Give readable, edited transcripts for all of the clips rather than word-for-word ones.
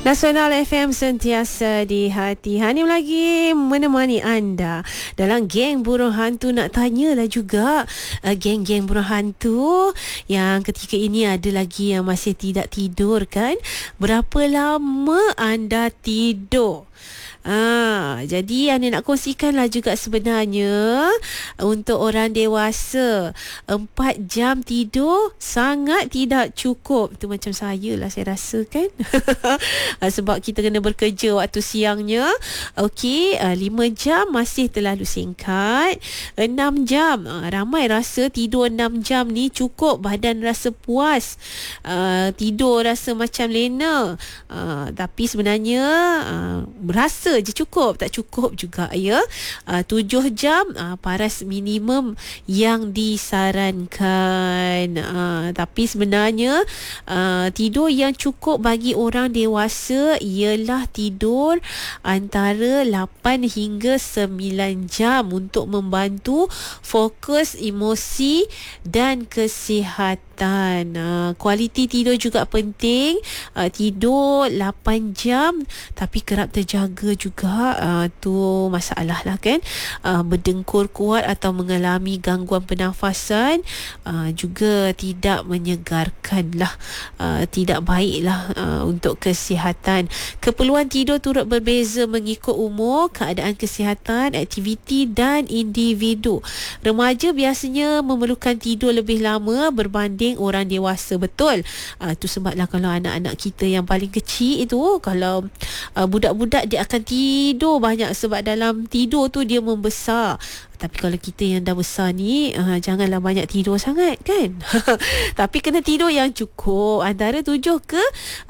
Nasional FM sentiasa di hati. Hanim lagi menemani anda dalam geng burung hantu. Nak tanyalah juga geng-geng burung hantu yang ketika ini ada lagi yang masih tidak tidur kan? Berapa lama anda tidur? Jadi Ana nak kongsikanlah juga sebenarnya untuk orang dewasa 4 jam tidur sangat tidak cukup. Itu macam saya lah saya rasa kan. Sebab kita kena bekerja waktu siangnya. Okey, 5 jam masih terlalu singkat. 6 jam ramai rasa tidur 6 jam ni cukup, badan rasa puas, tidur rasa macam lena, tapi sebenarnya berasa je cukup. Tak cukup juga ya. 7 jam paras minimum yang disarankan. Tapi sebenarnya tidur yang cukup bagi orang dewasa ialah tidur antara 8 hingga 9 jam untuk membantu fokus emosi dan kesihatan. Kualiti tidur juga penting. Tidur 8 jam tapi kerap terjaga juga, tu masalah lah kan. Berdengkur kuat atau mengalami gangguan pernafasan juga tidak menyegarkan lah, tidak baik lah untuk kesihatan. Keperluan tidur turut berbeza mengikut umur, keadaan kesihatan, aktiviti dan individu. Remaja biasanya memerlukan tidur lebih lama berbanding orang dewasa. Betul. Itu sebablah kalau anak-anak kita yang paling kecil itu, kalau budak-budak dia akan tidur banyak sebab dalam tidur tu dia membesar. Tapi kalau kita yang dah besar ni, janganlah banyak tidur sangat kan. Tapi kena tidur yang cukup, antara 7 ke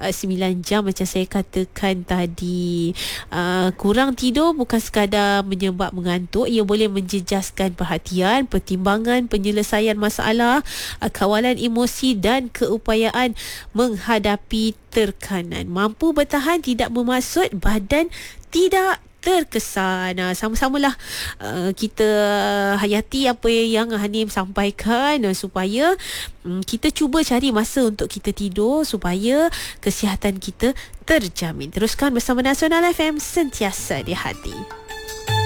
9 jam macam saya katakan tadi. Kurang tidur bukan sekadar menyebab mengantuk, ia boleh menjejaskan perhatian, pertimbangan, penyelesaian masalah, kawalan emosi dan keupayaan menghadapi tekanan. Mampu bertahan tidak bermaksud badan tidak terkesan. Sama-samalah kita hayati apa yang Hanim sampaikan, supaya kita cuba cari masa untuk kita tidur supaya kesihatan kita terjamin. Teruskan bersama Nasional FM, sentiasa di hati.